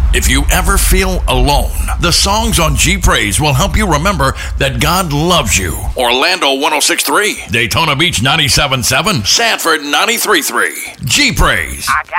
If you ever feel alone, the songs on G Praise will help you remember that God loves you. Orlando 106.3, Daytona Beach 97.7, Sanford 93.3. G Praise. I got